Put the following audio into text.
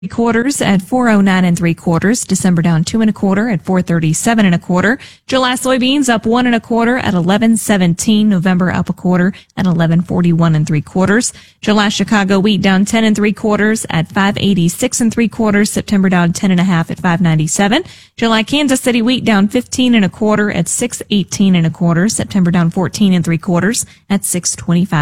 quarters at 409 and 3/4. December down 2 1/4 at 437 1/4. July soybeans up 1 1/4 at 11.17. November up 1/4 at 11.41 and 3/4. July Chicago wheat down 10 3/4 at 586 3/4. September down 10 1/2 at 597. July Kansas City wheat down 15 1/4 at 618 1/4. September down 14 3/4 at 625.